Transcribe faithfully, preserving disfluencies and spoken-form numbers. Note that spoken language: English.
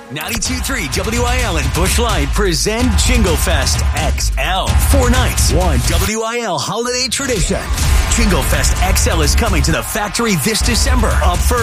ninety-two point three W I L and Busch Light present Jingle Fest X L. Four nights, one W I L holiday tradition. Jingle Fest X L is coming to the factory this December. Up first.